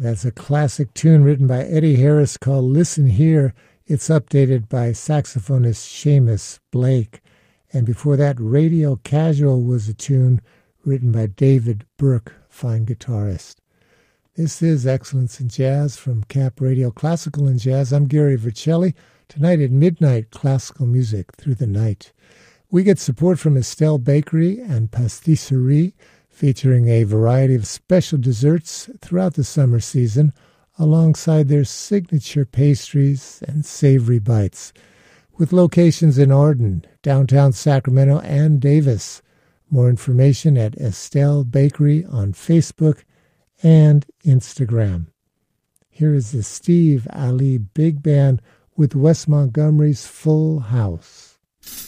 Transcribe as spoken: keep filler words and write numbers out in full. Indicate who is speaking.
Speaker 1: That's a classic tune written by Eddie Harris called Listen Here. It's updated by saxophonist Seamus Blake. And before that, Radio Casual was a tune written by David Burke, fine guitarist. This is Excellence in Jazz from Cap Radio Classical and Jazz. I'm Gary Vercelli. Tonight at midnight, classical music through the night. We get support from Estelle Bakery and Pastisserie, featuring a variety of special desserts throughout the summer season, alongside their signature pastries and savory bites. With locations in Arden, downtown Sacramento, and Davis. More information at Estelle Bakery on Facebook and Instagram. Here is the Steve Ali Big Band with Wes Montgomery's Full House.